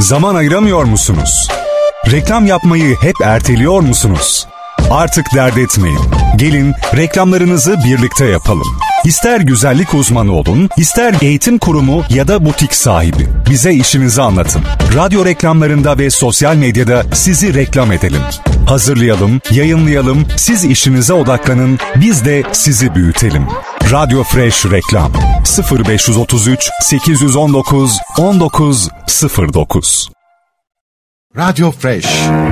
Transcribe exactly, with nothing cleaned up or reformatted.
Zaman ayıramıyor musunuz? Reklam yapmayı hep erteliyor musunuz? Artık dert etmeyin. Gelin reklamlarınızı birlikte yapalım. İster güzellik uzmanı olun, ister eğitim kurumu ya da butik sahibi. Bize işinizi anlatın. Radyo reklamlarında ve sosyal medyada sizi reklam edelim. Hazırlayalım, yayınlayalım, siz işinize odaklanın, biz de sizi büyütelim. Radyo Fresh Reklam sıfır beş otuz üç sekiz on dokuz on dokuz sıfır dokuz. Radyo Fresh.